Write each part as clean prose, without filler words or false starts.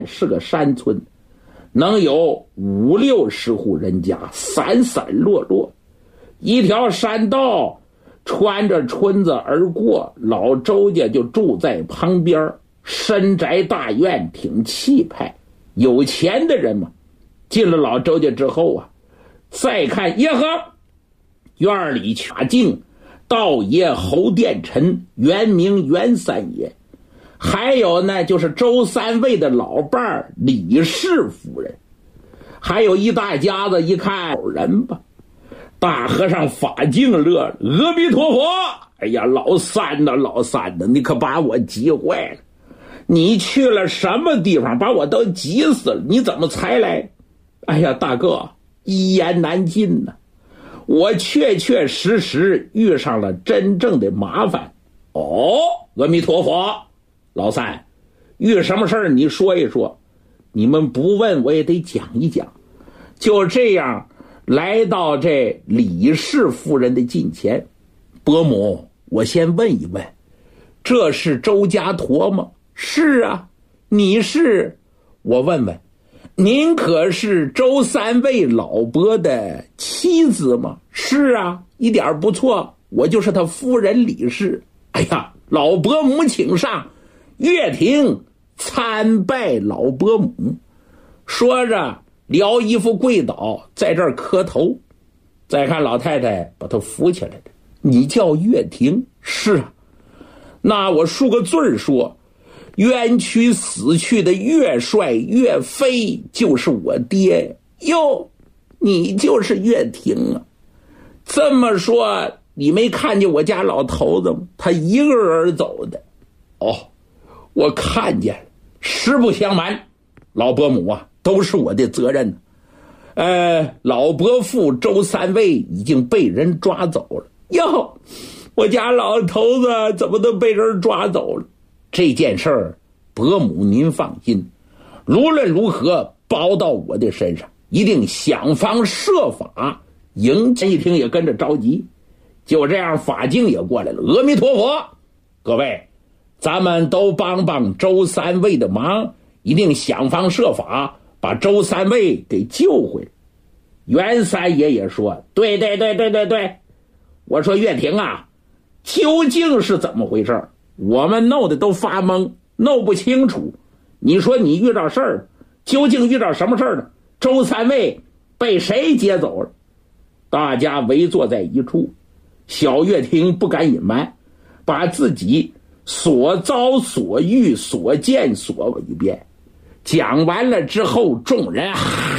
是个山村，能有50-60户人家，散散落落，一条山道穿着村子而过，老周家就住在旁边，深宅大院，挺气派。有钱的人嘛，进了老周家之后啊，再看耶呵，院里卡敬道爷侯殿臣，原名袁三爷，还有呢就是周三位的老伴儿李氏夫人，还有一大家子，一看人吧。大和尚法净乐了，阿弥陀佛！哎呀，老三呐，老三呐，你可把我急坏了！你去了什么地方，把我都急死了？你怎么才来？哎呀，大哥，一言难尽呐！我确确实实遇上了真正的麻烦。哦，阿弥陀佛！老三，遇什么事儿你说一说，你们不问我也得讲一讲。就这样来到这李氏夫人的近前，伯母，我先问一问，这是周家坨吗？是啊。你是？我问问，您可是周三位老伯的妻子吗？是啊，一点不错，我就是他夫人李氏。哎呀，老伯母请上，岳庭参拜老伯母。说着撩衣服跪倒，在这儿磕头。再看老太太把他扶起来了，你叫岳庭？是啊。那我恕个罪说，冤屈死去的岳帅岳飞就是我爹。哟，你就是岳庭啊？这么说你没看见我家老头子吗？他一个人走的。哦，我看见了。实不相瞒，老伯母啊，都是我的责任。老伯父周三位已经被人抓走了。哟，我家老头子怎么都被人抓走了？这件事儿，伯母您放心，无论如何包到我的身上，一定想方设法迎。一听也跟着着急。就这样，法净也过来了。阿弥陀佛，各位，咱们都帮帮周三位的忙，一定想方设法把周三位给救回来。袁三爷也说，对，我说岳庭啊，究竟是怎么回事？我们弄得都发懵，弄不清楚。你说你遇到事儿，究竟遇到什么事儿呢？周三位被谁接走了？大家围坐在一处，小岳庭不敢隐瞒，把自己所遭所遇所见所一遍讲完了之后，众人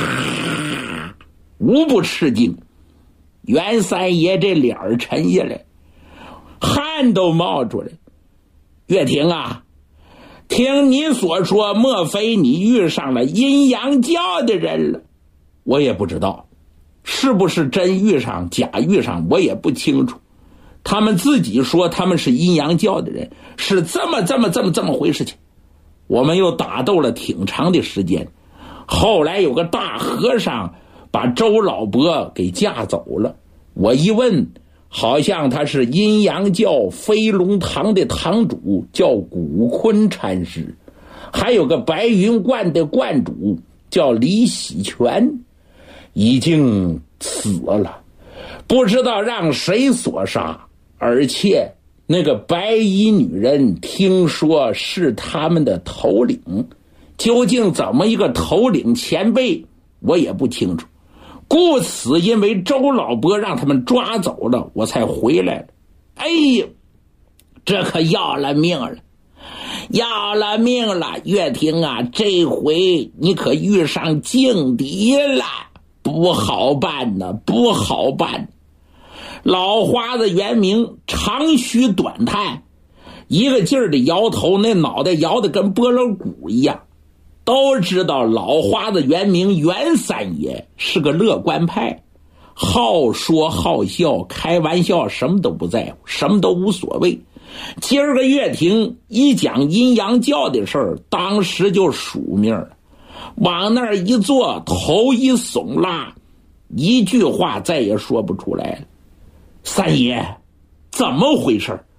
无不吃惊。袁三爷这脸儿沉下来，汗都冒出来。岳庭啊，听你所说，莫非你遇上了阴阳教的人了？我也不知道是不是真遇上假遇上，我也不清楚。他们自己说他们是阴阳教的人，是这么回事情。我们又打斗了挺长的时间，后来有个大和尚把周老伯给架走了。我一问，好像他是阴阳教飞龙堂的堂主，叫古坤禅师，还有个白云观的观主叫李喜全，已经死了，不知道让谁所杀。而且那个白衣女人听说是他们的头领，究竟怎么一个头领前辈我也不清楚。故此因为周老伯让他们抓走了，我才回来了。哎呦，这可要了命了，要了命了！岳庭啊，这回你可遇上劲敌了，不好办呢，不好办。老花子原名长须短叹，一个劲儿的摇头，那脑袋摇得跟拨浪鼓一样。都知道老花子原名袁三爷是个乐观派，好说好笑，开玩笑什么都不在乎，什么都无所谓。今儿个岳庭一讲阴阳教的事儿，当时就数命了，往那儿一坐，头一耸拉，一句话再也说不出来了。三爷，怎么回事？